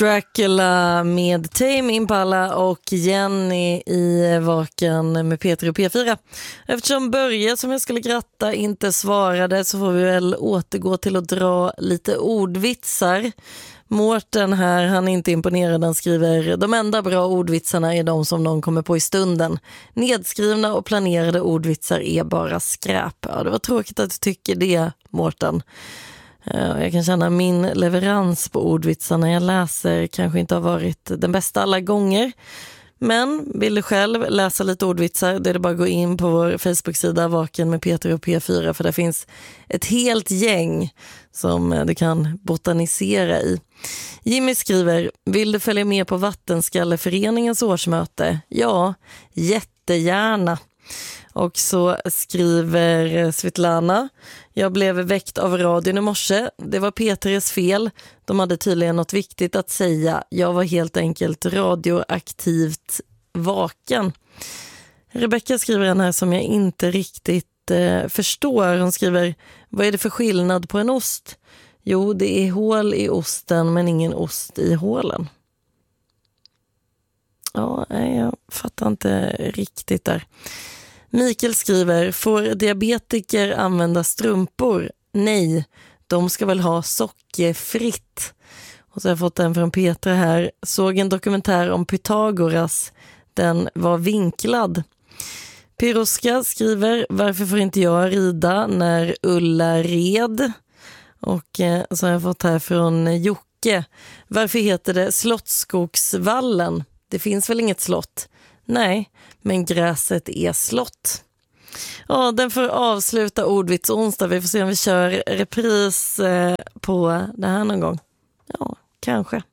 Dracula med Tame Impala och Jenny i Vaken med Peter och P4. Eftersom Börje som jag skulle gratta inte svarade så får vi väl återgå till att dra lite ordvitsar. Mårten här, han är inte imponerad. Han skriver: de enda bra ordvitsarna är de som någon kommer på i stunden. Nedskrivna och planerade ordvitsar är bara skräp. Ja, det var tråkigt att du tycker det, Mårten. Jag kan känna min leverans på ordvitsar när jag läser kanske inte har varit den bästa alla gånger. Men vill du själv läsa lite ordvitsar, det är det bara att gå in på vår Facebook-sida Vaken med Peter och P4, för det finns ett helt gäng som du kan botanisera i. Jimmy skriver: vill du följa med på Vattenskalleföreningens årsmöte? Ja, jättegärna. Och så skriver Svetlana: jag blev väckt av radion i morse. Det var Peters fel. De hade tydligen något viktigt att säga. Jag var helt enkelt radioaktivt vaken. Rebecca skriver en här som jag inte riktigt förstår. Hon skriver: vad är det för skillnad på en ost? Jo, det är hål i osten men ingen ost i hålen. Ja, jag fattar inte riktigt där. Mikael skriver: får diabetiker använda strumpor? Nej, de ska väl ha sockerfritt. Och så har jag fått en från Petra här. Såg en dokumentär om Pythagoras. Den var vinklad. Piroska skriver: varför får inte jag rida när Ulla red? Och så har jag fått här från Jocke: varför heter det Slottsskogsvallen? Det finns väl inget slott? Nej, men gräset är slott. Ja, den får avsluta ordvits onsdag. Vi får se om vi kör repris på det här någon gång. Ja, kanske.